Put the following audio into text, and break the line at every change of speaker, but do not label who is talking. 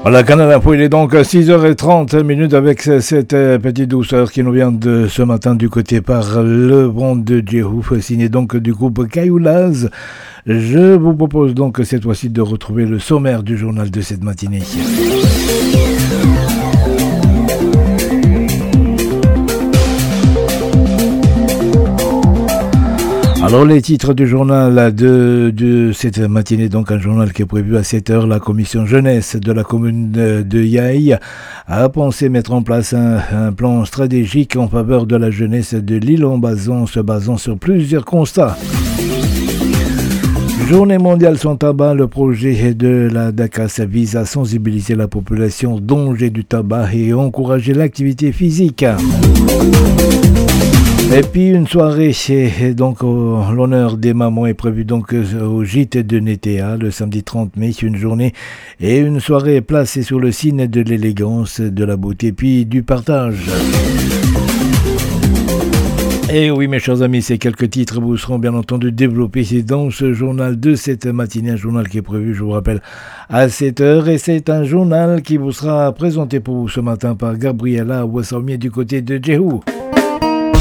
Voilà, Canal Info, il est donc 6h30 avec cette petite douceur qui nous vient de ce matin du côté par le vent de Djehouf, signé donc du groupe Kayoulaz. Je vous propose donc cette fois-ci de retrouver le sommaire du journal de cette matinée. Alors les titres du journal de cette matinée, donc un journal qui est prévu à 7h, la commission jeunesse de la commune de Yaï a pensé mettre en place un plan stratégique en faveur de la jeunesse de l'île en se basant sur plusieurs constats. Journée mondiale sans tabac, le projet de la DACAS vise à sensibiliser la population au danger du tabac et encourager l'activité physique. Et puis une soirée donc l'honneur des mamans est prévue donc au gîte de Netea le samedi 30 mai, une journée et une soirée placée sur le signe de l'élégance, de la beauté puis du partage. Et oui mes chers amis, ces quelques titres vous seront bien entendu développés dans ce journal de cette matinée, un journal qui est prévu, je vous rappelle, à 7h, et c'est un journal qui vous sera présenté pour vous ce matin par Gabriela Ouassamie du côté de Djehou.